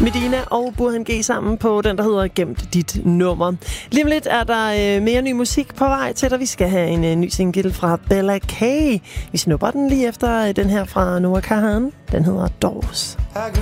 Medina og Burhan G sammen på den, der hedder Gemt dit nummer. Lige om lidt er der mere ny musik på vej til dig. Vi skal have en ny single fra Bella K. Vi snupper den lige efter den her fra Noah Kahan. Den hedder Doors.